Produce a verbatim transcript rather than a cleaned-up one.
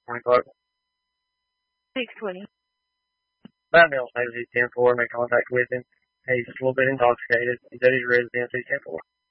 Morning, Clark. six twenty. Matt Mills knows he's ten four. Made contact with him. He's a little bit intoxicated. He's at his residence. He's ten four.